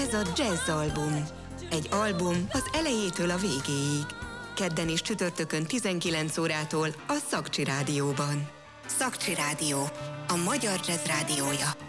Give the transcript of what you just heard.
Ez a Jazz Album. Egy album az elejétől a végéig. Kedden és csütörtökön 19 órától a Szakcsi Rádióban. Szakcsi Rádió, a magyar jazz rádiója.